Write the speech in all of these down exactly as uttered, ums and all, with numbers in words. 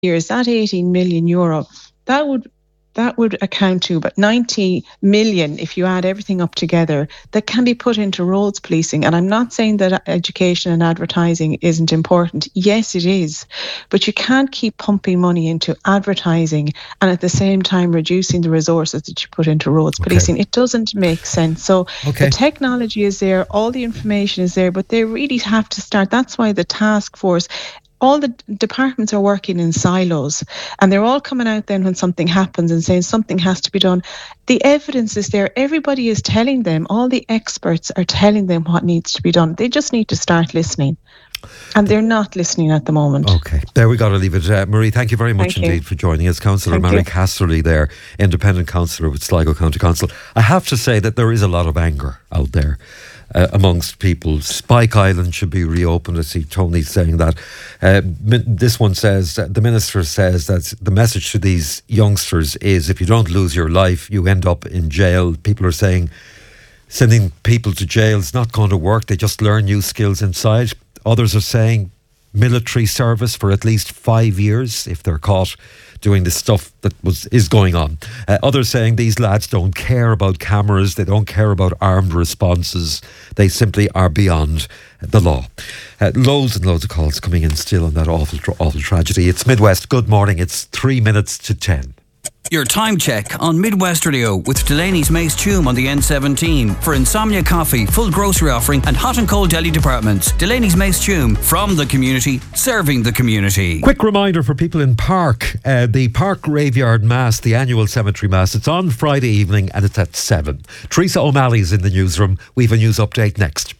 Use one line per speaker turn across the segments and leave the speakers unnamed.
years, that eighteen million euro, that would that would account to about ninety million if you add everything up together that can be put into roads policing. And I'm not saying that education and advertising isn't important. Yes, it is. But you can't keep pumping money into advertising and at the same time reducing the resources that you put into roads
okay.
policing. It doesn't make sense. So
okay.
the technology is there, all the information is there, but they really have to start. That's why the task force, all the departments are working in silos and they're all coming out then when something happens and saying something has to be done. The evidence is there. Everybody is telling them, all the experts are telling them what needs to be done. They just need to start listening. And they're not listening at the moment.
Okay, there we got to leave it. Uh, Marie, thank you very much
thank
indeed
you.
for joining us. Councillor
Thank
Mary
you.
Casserly there, independent councillor with Sligo County Council. I have to say that there is a lot of anger out there uh, amongst people. Spike Island should be reopened. I see Tony saying that. Uh, this one says, uh, the minister says that the message to these youngsters is if you don't lose your life, you end up in jail. People are saying sending people to jail is not going to work. They just learn new skills inside. Others are saying military service for at least five years if they're caught doing the stuff that was is going on. Uh, others saying these lads don't care about cameras, they don't care about armed responses, they simply are beyond the law. Uh, loads and loads of calls coming in still on that awful, awful tragedy. It's Midwest. Good morning. It's three minutes to ten.
Your time check on Midwest Radio with Delaney's Mace Tume on the N seventeen for Insomnia Coffee, full grocery offering and hot and cold deli departments. Delaney's Mace Tume, from the community, serving the community.
Quick reminder for people in Park, uh, the Park Graveyard Mass, the annual cemetery mass, it's on Friday evening and it's at seven. Teresa O'Malley's in the newsroom. We have a news update next.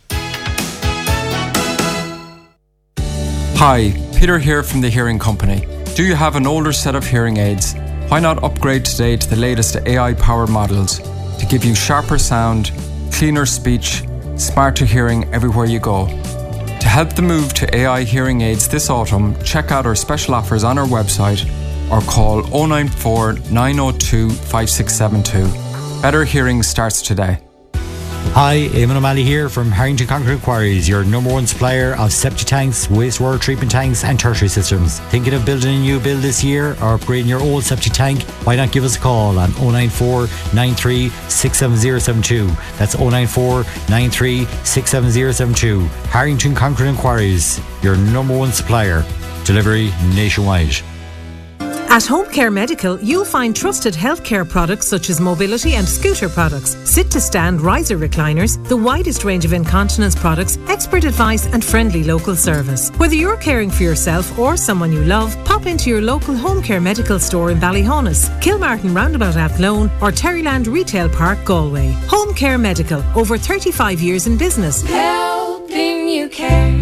Hi, Peter here from the Hearing Company. Do you have an older set of hearing aids? Why not upgrade today to the latest A I-powered models to give you sharper sound, cleaner speech, smarter hearing everywhere you go? To help the move to A I hearing aids this autumn, check out our special offers on our website or call oh nine four, nine oh two, five six seven two. Better hearing starts today.
Hi, Eamon O'Malley here from Harrington Concrete Quarries, your number one supplier of septic tanks, wastewater treatment tanks and tertiary systems. Thinking of building a new build this year or upgrading your old septic tank? Why not give us a call on oh nine four, nine three, six seven oh seven two. That's oh nine four, nine three, six seven oh seven two. Harrington Concrete and Quarries, your number one supplier. Delivery nationwide.
At Home Care Medical, you'll find trusted healthcare products such as mobility and scooter products, sit-to-stand riser recliners, the widest range of incontinence products, expert advice and friendly local service. Whether you're caring for yourself or someone you love, pop into your local Home Care Medical store in Ballyhonus, Kilmartin Roundabout Athlone or Terryland Retail Park, Galway. Home Care Medical, over thirty-five years in business.
Helping you care.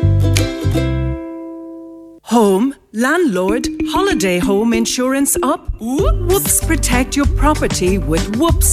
Home, landlord, holiday home insurance up. Whoops. Protect your property with Whoops.